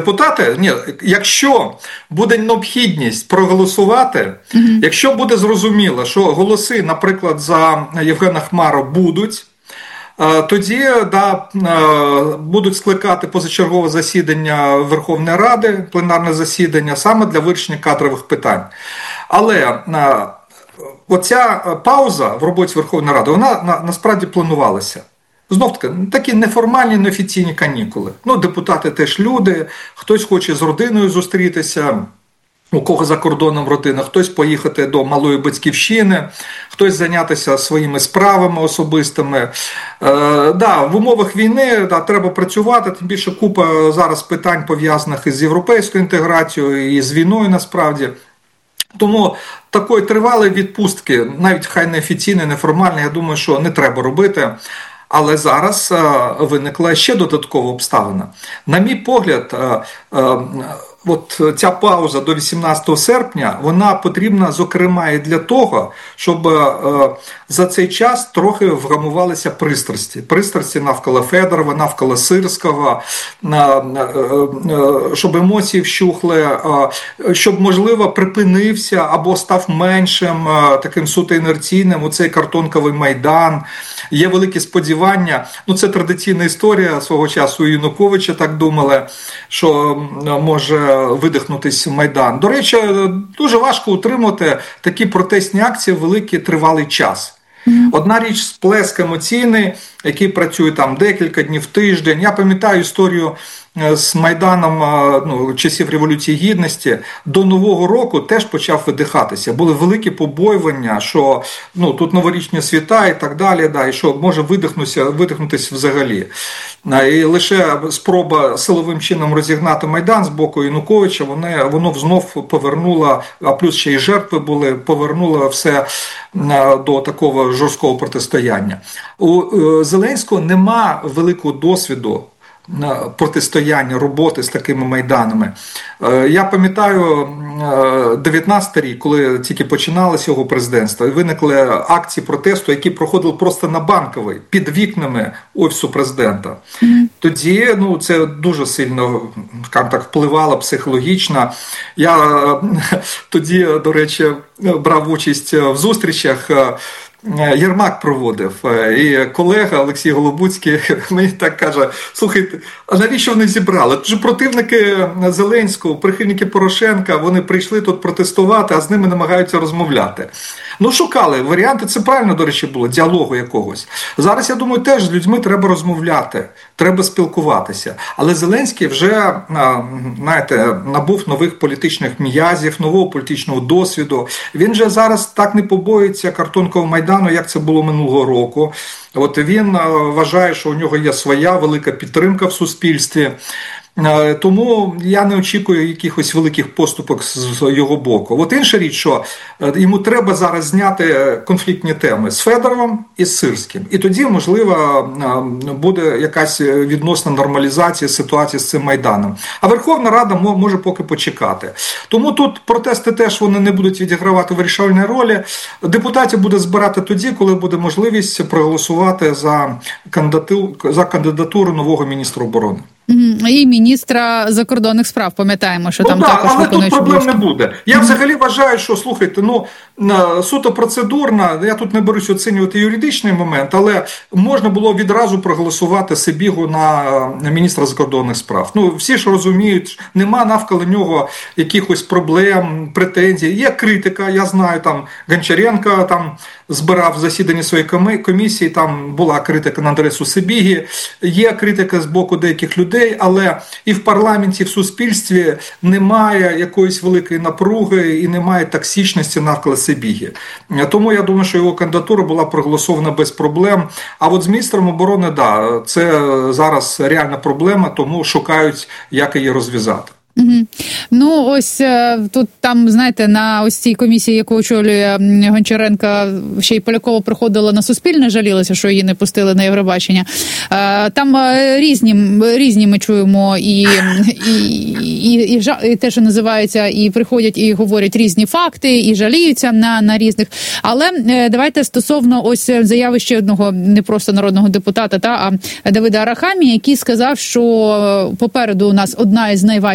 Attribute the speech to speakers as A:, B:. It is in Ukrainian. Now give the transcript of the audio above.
A: депутати, якщо буде необхідність проголосувати, якщо буде зрозуміло, що голоси, наприклад, за Євгена Хмару будуть, тоді будуть скликати позачергове засідання Верховної Ради, пленарне засідання, саме для вирішення кадрових питань. Але оця пауза в роботі Верховної Ради, вона насправді планувалася. Знов-таки, такі неформальні, неофіційні канікули. Депутати теж люди, хтось хоче з родиною зустрітися, у кого за кордоном родина, хтось поїхати до малої батьківщини, хтось зайнятися своїми справами особистими. В умовах війни треба працювати, тим більше купа зараз питань пов'язаних із європейською інтеграцією і з війною насправді. Тому такої тривалої відпустки, навіть хай неофіційної, неформальної, я думаю, що не треба робити. Але зараз виникла ще додаткова обставина. На мій погляд, ця пауза до 18 серпня, вона потрібна, зокрема, і для того, щоб за цей час трохи вгамувалися пристрасті. Пристрасті навколо Федорова, навколо Сирського, щоб емоції вщухли, щоб, можливо, припинився або став меншим, таким суто інерційним оцей картонковий Майдан. Є великі сподівання, це традиційна історія свого часу у Януковича, так думали, що може видихнутись Майдан. До речі, дуже важко утримувати такі протестні акції великий тривалий час. Одна річ – сплеск емоційний, який працює там декілька днів, тиждень. Я пам'ятаю історію з Майданом часів Революції Гідності. До Нового року теж почав видихатися. Були великі побоювання, що тут новорічні свята і так далі, і що може видихнутися взагалі. І лише спроба силовим чином розігнати Майдан з боку Януковича, воно знов повернуло, а плюс ще й жертви були, повернуло все до такого жорсткого протистояння. У Зеленського нема великого досвіду протистояння, роботи з такими майданами. Я пам'ятаю 19 рік, коли тільки починалося його президентство, і виникли акції протесту, які проходили просто на Банковій, під вікнами Офісу президента. Тоді це дуже сильно, скажімо так, впливало психологічно. Я тоді, до речі, брав участь в зустрічах, Єрмак проводив, і колега Олексій Голобуцький мені так каже: слухайте, а навіщо вони зібрали? Тут же противники Зеленського, прихильники Порошенка, вони прийшли тут протестувати, а з ними намагаються розмовляти. Шукали варіанти, це правильно, до речі, було, діалогу якогось. Зараз, я думаю, теж з людьми треба розмовляти, треба спілкуватися. Але Зеленський вже, набув нових політичних м'язів, нового політичного досвіду. Він же зараз так не побоїться картонкового Майдану, як це було минулого року. Він вважає, що у нього є своя велика підтримка в суспільстві. Тому я не очікую якихось великих поступок з його боку. Інша річ, що йому треба зараз зняти конфліктні теми з Федоровим і з Сирським. І тоді, можливо, буде якась відносна нормалізація ситуації з цим Майданом. А Верховна Рада може поки почекати. Тому тут протести теж вони не будуть відігравати вирішальної ролі. Депутатів буде збирати тоді, коли буде можливість проголосувати за кандидатуру нового міністра оборони.
B: І міністра закордонних справ, пам'ятаємо, що там також
A: але
B: виконуючий
A: тут проблем не буде. Я взагалі вважаю, що, слухайте, суто процедурно, я тут не берусь оцінювати юридичний момент, але можна було відразу проголосувати Сибігу на міністра закордонних справ. Всі ж розуміють, нема навколо нього якихось проблем, претензій. Є критика, я знаю, там Гончаренко збирав засідання своєї комісії, там була критика на адресу Сибіги, є критика з боку деяких людей, але і в парламенті, і в суспільстві немає якоїсь великої напруги і немає токсичності навколо Сибіги. Тому я думаю, що його кандидатура була проголосована без проблем. А з міністром оборони, це зараз реальна проблема, тому шукають, як її розв'язати.
B: Ось тут знаєте, на ось цій комісії, яку очолює Гончаренко, ще й Полякова приходила на Суспільне, жалілася, що її не пустили на Євробачення. Там різні ми чуємо і те, що називається, і приходять і говорять різні факти, і жаліються на різних. Але давайте стосовно ось заяви ще одного не просто народного депутата, а Давида Арахамії, який сказав, що попереду у нас одна із найважчих